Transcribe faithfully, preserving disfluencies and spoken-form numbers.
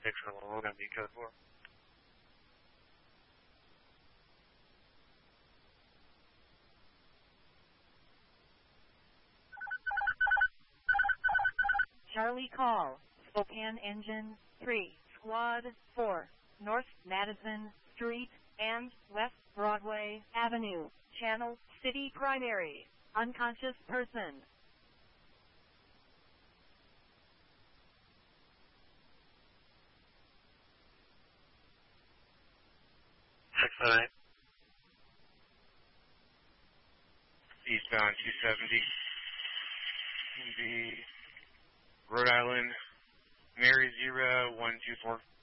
six for Lowell, going to be code four. Charlie call, Spokane Engine three, Squad four, North Madison Street and West Broadway Avenue, Channel City Primary, unconscious person. six five eight. Eastbound two seventy. The Rhode Island, Mary zero one two four.